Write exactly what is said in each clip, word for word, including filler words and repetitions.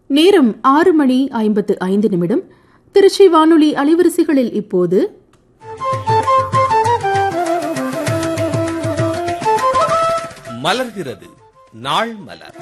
நேரம் ஆறு மணி ஐம்பத்து ஐந்து நிமிடம். திருச்சி வானொலி அலைவரிசைகளில் இப்போது மலர்கிறது நாள் மலர்.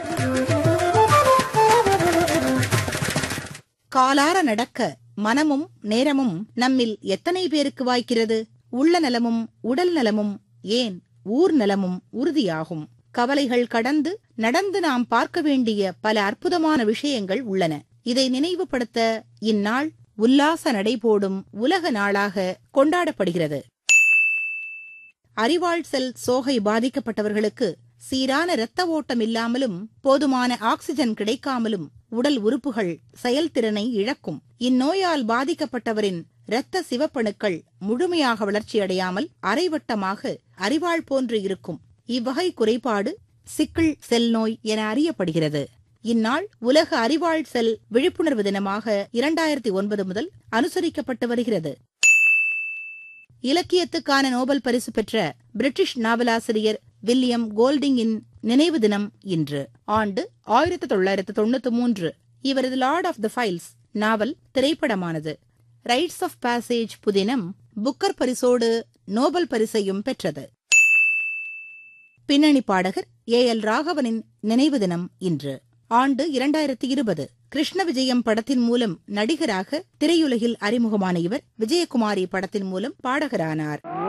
காலார நடக்க மனமும் நேரமும் நம்மில் எத்தனை பேருக்கு வாய்க்கிறது? உள்ள நலமும் உடல் நலமும் ஏன் ஊர் நலமும் உறுதியாகும். கவலைகள் கடந்து நடந்து நாம் பார்க்க வேண்டிய பல அற்புதமான விஷயங்கள் உள்ளன. இதை நினைவுபடுத்த இந்நாள் உல்லாச நடைபோடும் உலக நாளாக கொண்டாடப்படுகிறது. அறிவாள் செல் சோகை பாதிக்கப்பட்டவர்களுக்கு சீரான இரத்த ஓட்டம் இல்லாமலும் போதுமான ஆக்சிஜன் கிடைக்காமலும் உடல் உறுப்புகள் செயல்திறனை இழக்கும். இந்நோயால் பாதிக்கப்பட்டவரின் இரத்த சிவப்பணுக்கள் முழுமையாக வளர்ச்சியடையாமல் அரைவட்டமாக அறிவாள் போன்று இருக்கும். இவ்வகை குறைபாடு சிக்கிள் செல் நோய் என அறியப்படுகிறது. இந்நாள் உலக அறிவாள் செல் விழிப்புணர்வு தினமாக இரண்டாயிரத்தி ஒன்பது முதல் அனுசரிக்கப்பட்டு வருகிறது. இலக்கியத்துக்கான நோபல் பரிசு பெற்ற பிரிட்டிஷ் நாவலாசிரியர் வில்லியம் கோல்டிங்கின் நினைவு தினம் இன்று. ஆண்டு ஆயிரத்தி தொள்ளாயிரத்து தொண்ணூத்தி மூன்று. இவரது Lord of the files novel திரைப்படமானது. Rights of passage புதினம் புக்கர் பரிசோடு நோபல் பரிசையும் பெற்றது. பின்னணி பாடகர் ஏ எல் ராகவனின் நினைவு தினம் இன்று. ஆண்டு இரண்டாயிரத்தி இருபது. கிருஷ்ண விஜயம் படத்தின் மூலம் நடிகராக திரையுலகில் அறிமுகமான இவர் விஜயகுமாரி படத்தின் மூலம் பாடகரானார்.